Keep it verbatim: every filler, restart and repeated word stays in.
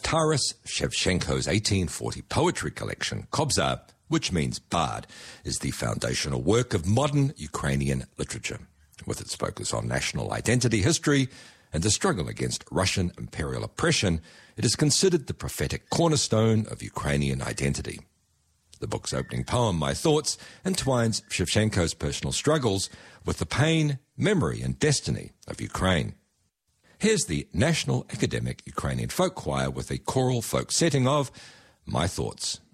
Taras Shevchenko's eighteen forty poetry collection, Kobzar, which means bard, is the foundational work of modern Ukrainian literature. With its focus on national identity, history, and the struggle against Russian imperial oppression, it is considered the prophetic cornerstone of Ukrainian identity. The book's opening poem, My Thoughts, entwines Shevchenko's personal struggles with the pain, memory, and destiny of Ukraine. Here's the National Academic Ukrainian Folk Choir with a choral folk setting of My Thoughts.